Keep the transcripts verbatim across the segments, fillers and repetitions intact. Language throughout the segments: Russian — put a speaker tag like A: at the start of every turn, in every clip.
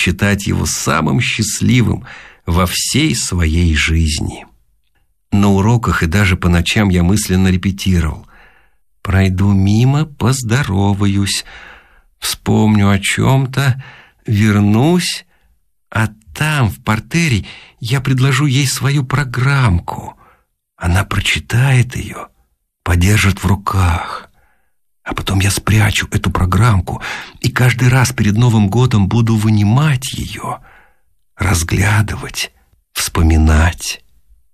A: считать его самым счастливым во всей своей жизни. На уроках и даже по ночам я мысленно репетировал: пройду мимо, поздороваюсь, вспомню о чем-то, вернусь, а там, в партере, я предложу ей свою программку. Она прочитает ее, подержит в руках. А потом я спрячу эту программку и каждый раз перед Новым годом буду вынимать ее, разглядывать, вспоминать.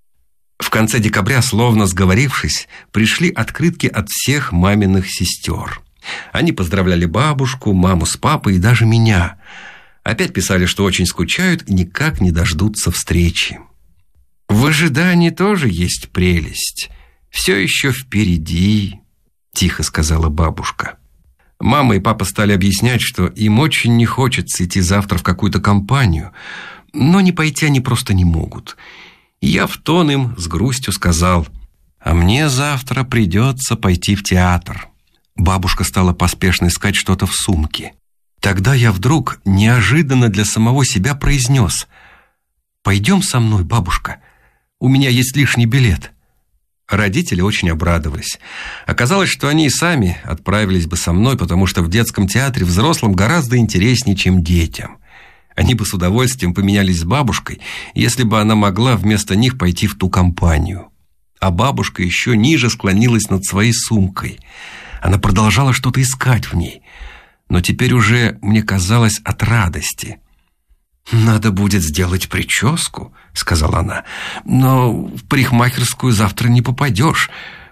A: В конце декабря, словно сговорившись, пришли открытки от всех маминых сестер. Они поздравляли бабушку, маму с папой и даже меня. Опять писали, что очень скучают и никак не дождутся встречи. В ожидании тоже есть прелесть. Все еще впереди, тихо сказала бабушка. Мама и папа стали объяснять, что им очень не хочется идти завтра в какую-то компанию, но не пойти они просто не могут. И я в тон им с грустью сказал: а мне завтра придется пойти в театр. Бабушка стала поспешно искать что-то в сумке. Тогда я вдруг неожиданно для самого себя произнес: пойдем со мной, бабушка, у меня есть лишний билет. Родители очень обрадовались. Оказалось, что они и сами отправились бы со мной, потому что в детском театре взрослым гораздо интереснее, чем детям. Они бы с удовольствием поменялись с бабушкой, если бы она могла вместо них пойти в ту компанию. А бабушка еще ниже склонилась над своей сумкой. Она продолжала что-то искать в ней, но теперь уже, мне казалось, от радости. «Надо будет сделать прическу», — сказала она, «но в парикмахерскую завтра не попадешь.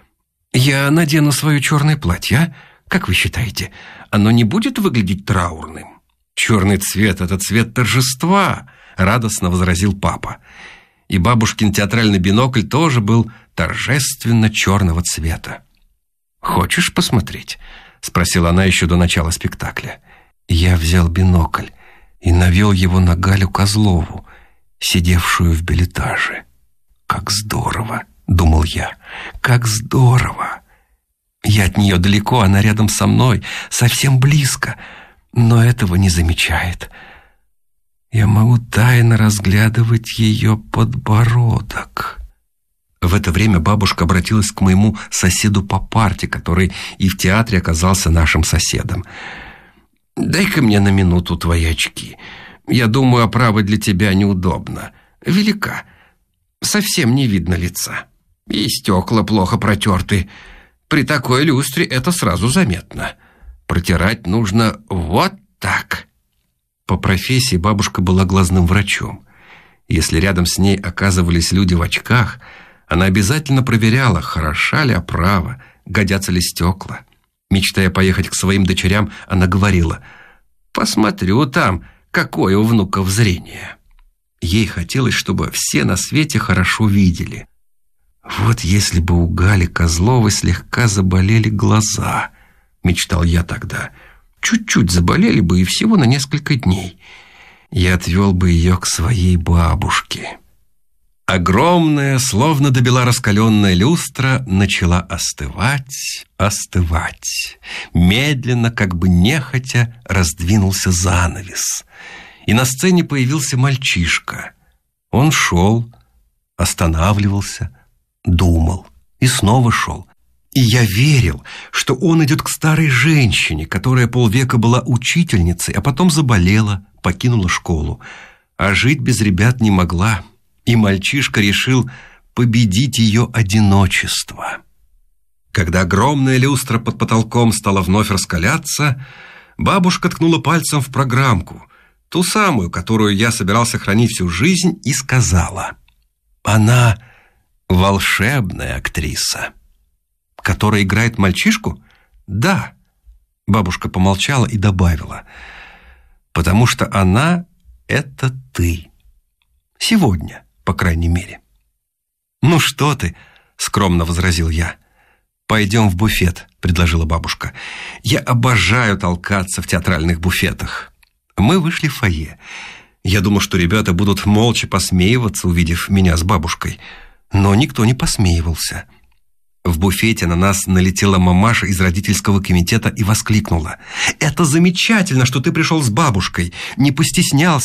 A: Я надену свое черное платье, а? Как вы считаете, оно не будет выглядеть траурным?» «Черный цвет — это цвет торжества», — радостно возразил папа. И бабушкин театральный бинокль тоже был торжественно черного цвета. «Хочешь посмотреть?» — спросила она еще до начала спектакля. Я взял бинокль и навел его на Галю Козлову, сидевшую в бельэтаже. «Как здорово!» — думал я. «Как здорово!» Я от нее далеко, она рядом со мной, совсем близко, но этого не замечает. Я могу тайно разглядывать ее подбородок. В это время бабушка обратилась к моему соседу по парте, который и в театре оказался нашим соседом. «Дай-ка мне на минуту твои очки. Я думаю, оправа для тебя неудобна. Велика. Совсем не видно лица. И стекла плохо протерты. При такой люстре это сразу заметно. Протирать нужно вот так». По профессии бабушка была глазным врачом. Если рядом с ней оказывались люди в очках, она обязательно проверяла, хороша ли оправа, годятся ли стекла. Мечтая поехать к своим дочерям, она говорила: «Посмотрю там, какое у внуков зрение». Ей хотелось, чтобы все на свете хорошо видели. «Вот если бы у Гали Козловой слегка заболели глаза», — мечтал я тогда. «Чуть-чуть заболели бы и всего на несколько дней. Я отвел бы ее к своей бабушке». Огромная, словно добела раскаленная люстра, начала остывать, остывать. Медленно, как бы нехотя, раздвинулся занавес. И на сцене появился мальчишка. Он шел, останавливался, думал и снова шел. И я верил, что он идет к старой женщине, которая полвека была учительницей, а потом заболела, покинула школу. А жить без ребят не могла. И мальчишка решил победить ее одиночество. Когда огромная люстра под потолком стала вновь раскаляться, бабушка ткнула пальцем в программку, ту самую, которую я собирался хранить всю жизнь, и сказала: «Она волшебная актриса». «Которая играет мальчишку?» «Да». Бабушка помолчала и добавила: «Потому что она — это ты. Сегодня, по крайней мере». «Ну что ты?» — скромно возразил я. «Пойдем в буфет», — предложила бабушка. «Я обожаю толкаться в театральных буфетах». Мы вышли в фойе. Я думал, что ребята будут молча посмеиваться, увидев меня с бабушкой. Но никто не посмеивался. В буфете на нас налетела мамаша из родительского комитета и воскликнула: «Это замечательно, что ты пришел с бабушкой. Не постеснялся.